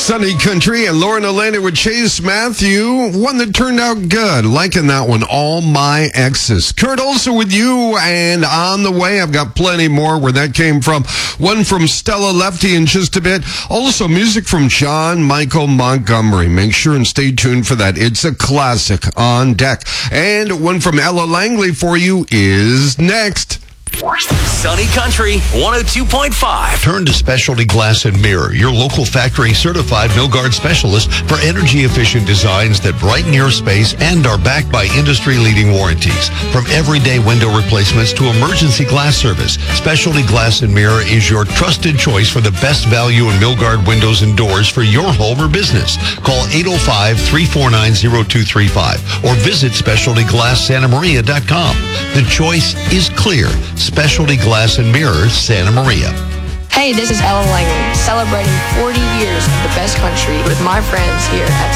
Sunny Country and Lauren Elena with Chase Matthew. One that turned out good. Liking that one. All My Exes. Kurt also with you, and on the way, I've got plenty more where that came from. One from Stella Lefty in just a bit. Also, music from John Michael Montgomery. Make sure and stay tuned for that. It's a classic on deck. And one from Ella Langley for you is next. Sunny Country 102.5. Turn to Specialty Glass and Mirror, your local factory certified Milgard specialist for energy efficient designs that brighten your space and are backed by industry leading warranties. From everyday window replacements to emergency glass service, Specialty Glass and Mirror is your trusted choice for the best value in Milgard windows and doors for your home or business. Call 805-349-0235 or visit specialtyglassantamaria.com. The choice is clear. Specialty Glass and Mirrors, Santa Maria. Hey, this is Ellen Langley, celebrating 40 years of the best country with my friends here at